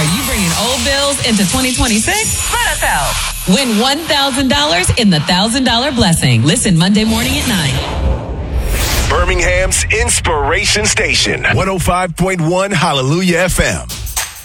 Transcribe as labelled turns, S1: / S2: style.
S1: Are you bringing old bills into 2026? Let us help. Win $1,000 in the $1,000 Blessing. Listen Monday morning at 9.
S2: Birmingham's Inspiration Station, 105.1 Hallelujah FM.